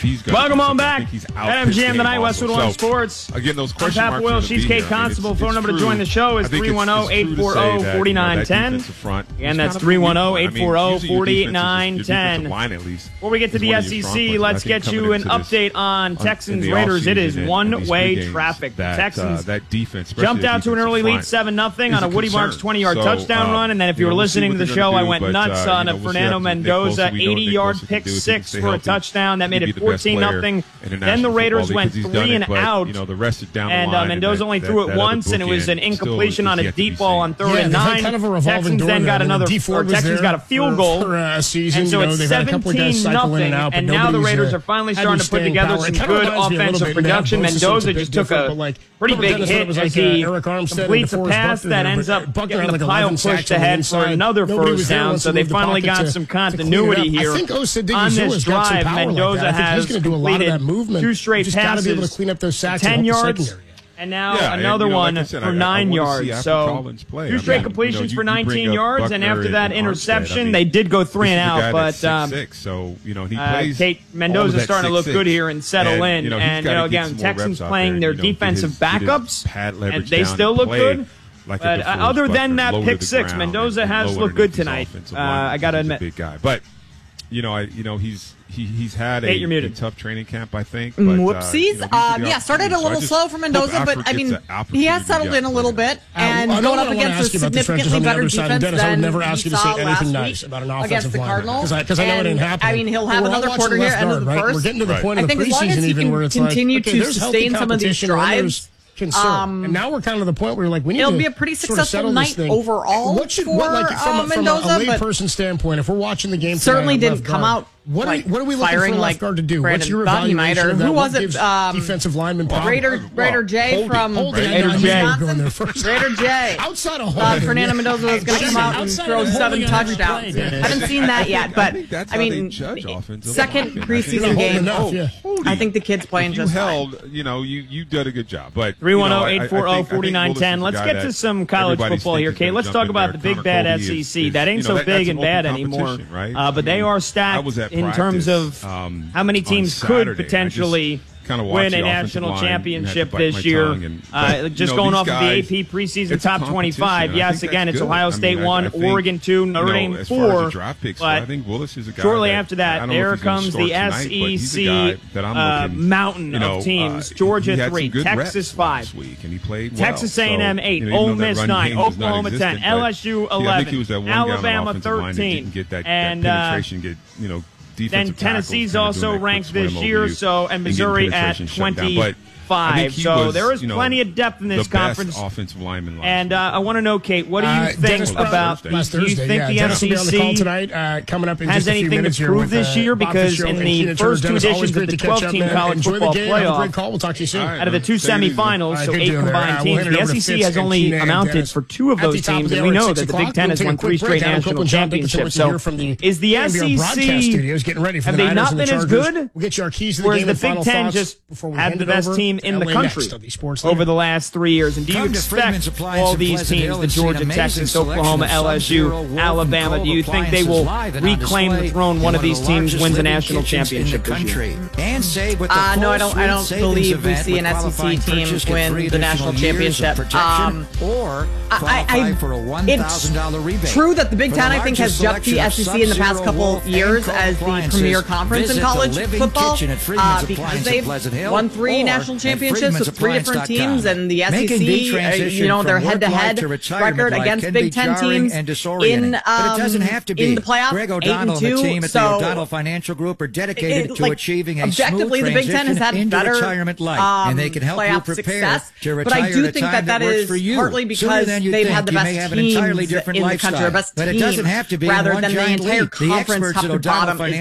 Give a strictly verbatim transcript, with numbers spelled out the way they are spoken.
he's going Welcome on back. He's out at M G M tonight, also. Westwood One so, Sports. Again, those question I'm Pat marks. Boyle. She's Kate Constable. I mean, Phone number to join the show is three one zero, eight four zero, four nine one zero. And that's three one zero, eight four zero, four nine one zero. Before we get to the S E C, let's get you an update on Texans Raiders. It is one-way traffic. The Texans that defense jumped out to an early lead, seven nothing on a Woody Marks twenty-yard touchdown run. And then if you were listening to the show, I went nuts on a Fernando Mendoza eighty-yard pick six for a touchdown. That made it fourteen nothing. Then the Raiders went three and out. And uh, Mendoza only threw it once, and it was an incompletion on a deep ball on third and nine. Texans then got another, or Texans got a field goal. And so it's seventeen nothing. And now the Raiders are finally starting to put together some good offensive production. Mendoza just took a pretty big hit as he completes a pass that ends up getting the pile pushed ahead for another first down. So they finally got some continuity here on this drive. Mendoza has completed two straight passes, ten yards. And now yeah, another and, you know, one like said, for I, nine I yards. So play. two straight I mean, completions you know, for nineteen yards, Buckner and after that and interception, I mean, they did go three and out. But six, um, six, so you know he uh, plays. Kate Mendoza's starting to look six, good here and settle and, in. You know, and you know, again, Texans playing their there, you know, defensive his, backups, and they still look good. Like but uh, other than that pick six, Mendoza has looked good tonight. Uh, I got to admit, big guy, but you know, I you know he's. He, he's had a, a tough training camp, I think. But, Whoopsies. Uh, you know, um, yeah, started a little so slow for Mendoza, but I mean, he has settled in a little bit. And uh, going up against a significantly better defense Dennis, than I would never ask you to say anything nice about an against the Cardinals. Because I, I know it didn't happen. I mean, he'll have another quarter here, end of the first. We're getting to the point I of the think as long as preseason he even where can it's like, continue okay, to there's healthy sustain some of these competition and drives. Concern. Um, and now we're kind of the point where we're like, we need it'll to be a pretty sort of successful night thing. overall what should, for what, like, from, uh, a, from Mendoza. a, a layperson standpoint, if we're watching the game, certainly didn't come guard, out. What, like, are, what are we looking for firing left like guard to do? Brandon What's your Bucknight evaluation or of that? who What was it? gives Um, defensive lineman power? Raider, Raider J from Raider J. Raider J. Outside of uh, Fernando Mendoza was going to come out and throw seven touchdowns. I haven't seen that yet, but I mean, second preseason game. I think the kid's playing just held. You know, you you did a good job, but three one zero, eight four zero, four nine one zero. Let's get to some college football here, Kate. Let's talk about the big bad S E C. That ain't so big and bad anymore, but they are stacked in terms of how many teams could potentially win a national championship this year. And, uh, just going off guys, of the A P preseason top twenty-five. Yes, again, it's good. Ohio State I mean, one, I, I think, Oregon two, Notre you know, Dame four. Picks, but I think Willis is a guy shortly that, after that, there comes the S E C tonight, uh, looking, mountain you know, of teams. Uh, Georgia three, Texas five, week, and he played well. Texas A and M so, eight, you know, Ole Miss nine, Oklahoma ten, L S U eleven, Alabama thirteen, and then Tennessee's also ranked this year, so and Missouri at twenty-five. So was, there is you know, plenty of depth in this conference. Offensive lineman and uh, I want to know, Kate, what do you uh, think about? Last do you Thursday, think yeah. the Dennis S E C will be on the call tonight, uh, coming up in has just a few anything minutes to prove here with, this uh, year? Because in the first two editions of the twelve-team college football playoff, we'll talk to you soon. Out of the two semifinals, so eight combined teams, the S E C has only amounted for two of those teams, and we know that the Big Ten has won three straight national championships. So is the S E C, have they not been as good? Whereas the Big Ten just had the best team in the country over the last three years. And do you expect all these teams, the Georgia, Texas, Oklahoma, L S U, Alabama, do you think they will reclaim the throne? One of these teams wins a national championship this year? Uh, no, I don't. I don't believe we see an S E C team win the national championship. Um, or I, I, it's true that the Big Ten, I think, has jumped the S E C in the past couple years as the premier conference in college football uh, because they've won three national championships with three different teams, and the S E C, uh, you know, their head-to-head record against Big Ten teams in um, in the playoffs, Greg eight O'Donnell and two. and the team at so the O'Donnell Financial Group are dedicated it, to like, achieving a objectively, smooth the Big Ten has had into better retirement life, um, and they can help you prepare success, to retire but I do at a think time that that is for you. partly because they've had the best teams in the country, or best but it doesn't have to be rather one than the giant entire league. conference top to bottom